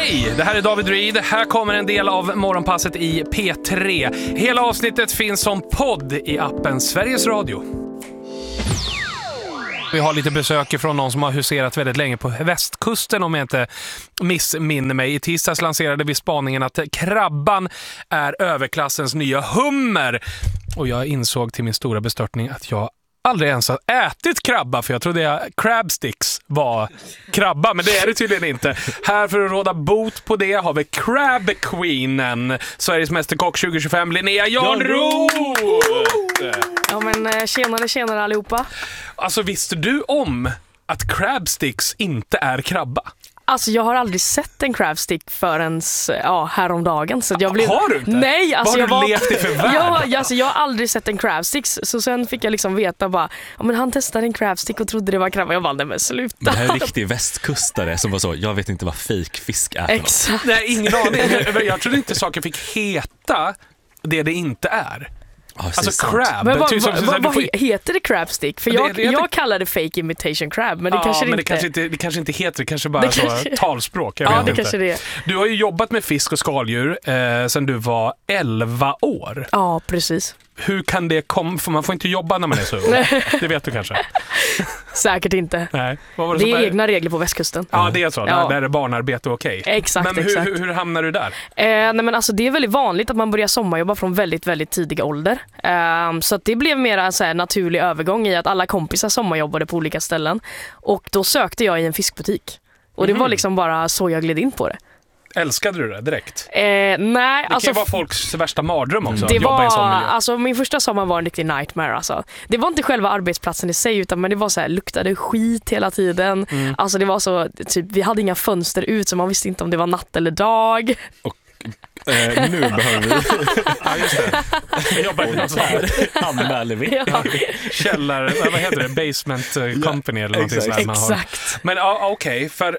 Hej, det här är David Reed. Här kommer en del av morgonpasset i P3. Hela avsnittet finns som podd i appen Sveriges Radio. Vi har lite besök från någon som har huserat väldigt länge på västkusten, om jag inte missminner mig. I tisdags lanserade vi spaningen att krabban är överklassens nya hummer. Och jag insåg till min stora bestörtning att jag aldrig ens har ätit krabba, för jag trodde crab sticks var krabba, men det är det tydligen inte. Här för att råda bot på det har vi Crab Queenen, Sveriges mästerkock 2025, Linnea Jarnroth! Ja men tjenare allihopa. Alltså visste du om att crab sticks inte är krabba? Alltså jag har aldrig sett en crab stick förrän häromdagen, så jag blev... Har du inte? Nej, alltså jag har levt i för värld? Jag har aldrig sett en crab stick, så sen fick jag liksom veta bara, ja men han testade en crab stick och trodde det var krabba. Jag valde med sluta. Det här är en riktig västkustare som var så, jag vet inte vad fake fisk är. Exakt. Nej, ingen aning. Jag trodde inte saker fick heta det inte är. Alltså crab. Men vad heter det crab stick? För jag kallar det fake imitation crab, men det kanske men inte... det kanske inte heter, det kanske bara så talspråk. Jag vet det inte. kanske det är. Du har ju jobbat med fisk och skaldjur sedan du var 11 år. Ja, precis. Hur kan det komma? För man får inte jobba när man är så ung. Det vet du kanske. Säkert inte. Nej. Vad var det är egna regler på västkusten. Ja, det är så. Där är barnarbete okej. Exakt, men exakt. Hur hamnar du där? Nej, men alltså, det är väldigt vanligt att man börjar sommarjobba från väldigt, väldigt tidig ålder. Så att det blev mer en naturlig övergång i att alla kompisar sommarjobbade på olika ställen. Och då sökte jag i en fiskbutik. Och det var liksom bara så jag gled in på det. Älskade du det direkt? Nej, det kan ju vara folks värsta mardröm också. Det var, i en sån miljö. alltså, min första sommar var en riktig nightmare. Alltså. Det var inte själva arbetsplatsen i sig, utan men det var så här, luktade skit hela tiden. Alltså, det var så, typ, vi hade inga fönster ut, så man visste inte om det var natt eller dag. Och nu behöver vi... Ja, just det. Jag jobbar i något så här. Anmäler vi. Ja. Källare, vad heter det? Basement company eller någonting sådär. Exakt. Men okej, för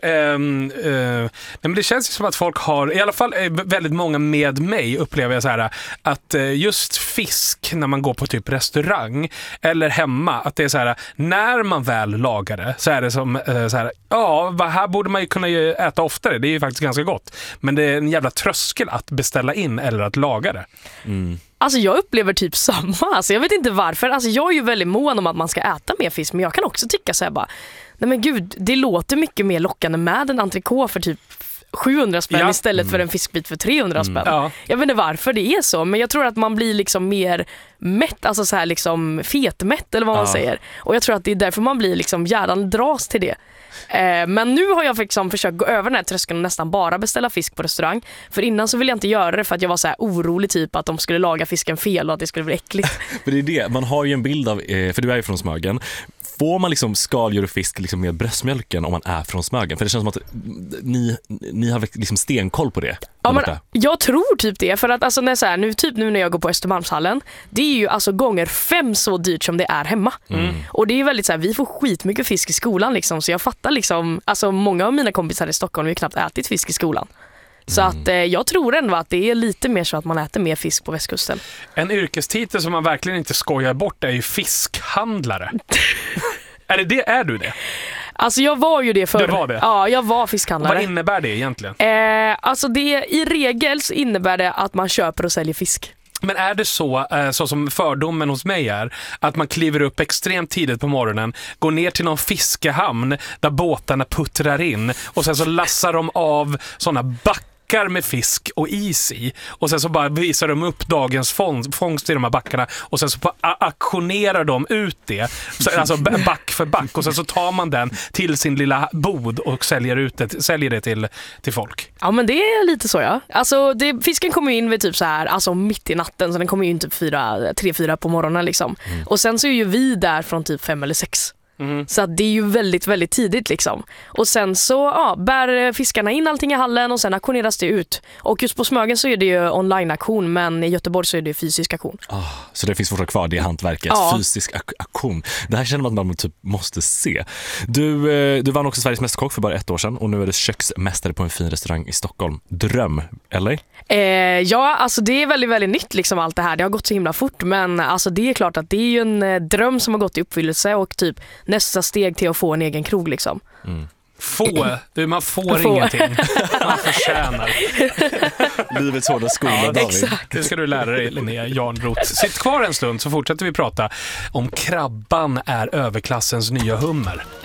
men det känns ju som att folk har, i alla fall väldigt många med mig upplever jag så här, att just fisk när man går på typ restaurang eller hemma, att det är så här, när man väl lagar det så är det som så här, här borde man ju kunna äta oftare, det är ju faktiskt ganska gott, men det är en jävla tröskel att beställa in eller att laga det. Alltså jag upplever typ samma. Alltså jag vet inte varför. Alltså jag är ju väldigt mån om att man ska äta mer fisk, men jag kan också tycka så här bara, nej men gud, det låter mycket mer lockande med en entrecote för typ 700 spänn istället för en fiskbit för 300 spänn. Ja. Jag vet inte varför det är så, men jag tror att man blir liksom mer mätt, alltså så här liksom fetmätt eller vad man säger. Och jag tror att det är därför man blir liksom hjärnan dras till det. Men nu har jag liksom försökt gå över den här tröskeln och nästan bara beställa fisk på restaurang. För innan så ville jag inte göra det för att jag var så här orolig typ att de skulle laga fisken fel och att det skulle bli äckligt. För det är det, man har ju en bild av, för du är ju från Smögen. Får man liksom skaldjur och fisk liksom med bröstmjölken om man är från Smögen? För det känns som att ni har liksom stenkoll på det. Ja, men jag tror typ det. För att alltså, nu när jag går på Östermalmshallen, det är ju alltså gånger 5 så dyrt som det är hemma. Och det är ju väldigt så här, vi får skitmycket fisk i skolan liksom, så jag fattar liksom, alltså många av mina kompisar i Stockholm har ju knappt ätit fisk i skolan. Så att jag tror ändå att det är lite mer så att man äter mer fisk på västkusten. En yrkestitel som man verkligen inte skojar bort är ju fiskhandlare. Är du det? Alltså jag var ju det förr. Du var det? Ja, jag var fiskhandlare. Vad innebär det egentligen? Alltså i regel så innebär det att man köper och säljer fisk. Men är det så som fördomen hos mig är, att man kliver upp extremt tidigt på morgonen, går ner till någon fiskehamn där båtarna puttrar in och sen så lassar de av sådana backar med fisk och is i, och sen så bara visar de upp dagens fångst i de här backarna, och sen så auktionerar de ut det, alltså back för back, och sen så tar man den till sin lilla bod och säljer det till folk. Ja, men det är lite så, ja. Alltså fisken kommer in vid typ så här, alltså mitt i natten, så den kommer in typ 3-4 på morgonen liksom. Och sen så är ju vi där från typ 5 eller 6. Så att det är ju väldigt, väldigt tidigt liksom. Och sen så bär fiskarna in allting i hallen och sen auktioneras det ut. Och just på Smögen så är det ju online-auktion, men i Göteborg så är det fysisk auktion. Så det finns fortfarande kvar det hantverket, fysisk auktion. Det här känner man att man typ måste se. Du vann också Sveriges mästerkock för bara 1 år sedan, och nu är du köksmästare på en fin restaurang i Stockholm. Dröm, eller? Ja, alltså det är väldigt, väldigt nytt liksom allt det här. Det har gått så himla fort, men alltså det är klart att det är ju en dröm som har gått i uppfyllelse, och typ nästa steg till att få en egen krog liksom. Man får ingenting. Man förtjänar. Livets hårda skola, David. Exakt. Det ska du lära dig, Linnea Jarnroth. Sitt kvar en stund så fortsätter vi prata om krabban är överklassens nya hummer.